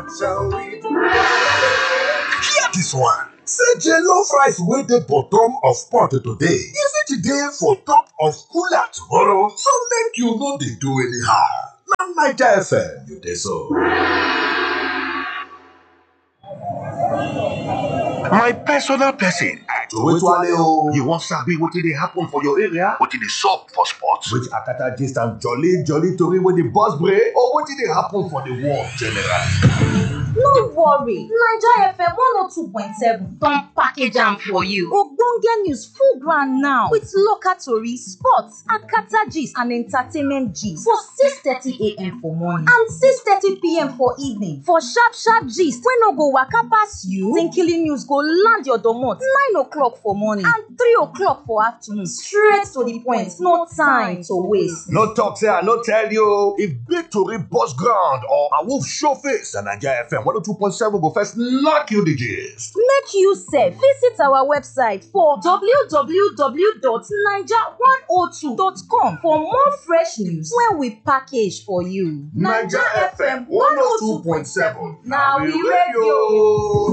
Shall we? Hear this one. Say jollof rice wey dey bottom of pot today, e fit dey for top of cooler tomorrow, so make you no dey do anyhow. Na Naija FM you dey so. My personal person. Towale o. You wan sabi wetin dey happen for your area? Wetin dey sup for sports? Which akata gist and jolly tori wey dey burst brain or wetin dey happen for the world generally. No worry, Naija FM 102.7 don package am for you. Ogbonge news full ground now with local tori, sports, akata gist and entertainment gist for 6:30 a.m. for morning and 6:30 p.m. for evening. For sharp gist wey no go waka pass you, Tinkili news go land your domot 9 o'clock for morning and 3 o'clock for afternoon. Straight to the point, no time to waste. No talk say I no tell you. If big tori burst ground or a wolf show face, na Naija FM 102.7 go first knock you the gist. Make you sef visit our website for www.naija102.com for more fresh news wey we package for you. Naija FM 102.7 na we radio.